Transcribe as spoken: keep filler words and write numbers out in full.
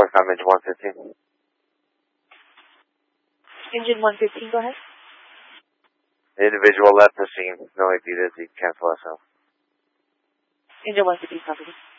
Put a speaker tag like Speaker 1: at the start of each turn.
Speaker 1: I'm engine one fifteen.
Speaker 2: Engine one fifteen, go ahead.
Speaker 1: Individual left machine, no A P dizzy, cancel S L.
Speaker 2: Engine one fifteen, copy.